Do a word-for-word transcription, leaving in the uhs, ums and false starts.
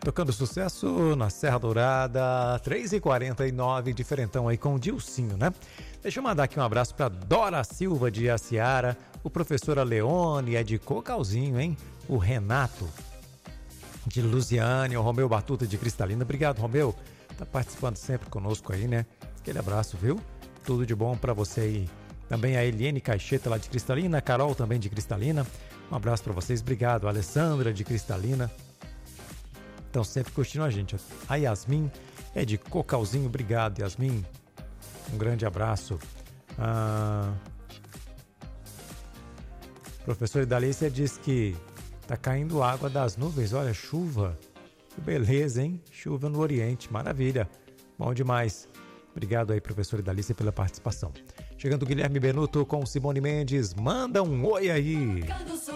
Tocando sucesso na Serra Dourada, três e quarenta e nove, diferentão aí com o Dilcinho, né? Deixa eu mandar aqui um abraço para Dora Silva de Aciara, o professor Leone é de Cocalzinho, hein? O Renato de Lusiane, o Romeu Batuta de Cristalina. Obrigado, Romeu. Tá participando sempre conosco aí, né? Aquele abraço, viu? Tudo de bom para você aí. Também a Eliane Caixeta lá de Cristalina, a Carol também de Cristalina. Um abraço para vocês. Obrigado, a Alessandra de Cristalina. Estão sempre curtindo a gente. A Yasmin é de Cocalzinho. Obrigado, Yasmin. Um grande abraço. Ah, professor Idalícia diz que tá caindo água das nuvens. Olha, chuva. Que beleza, hein? Chuva no Oriente. Maravilha. Bom demais. Obrigado aí, professor Idalícia, pela participação. Chegando o Guilherme Benuto com Simone Mendes. Manda um oi aí.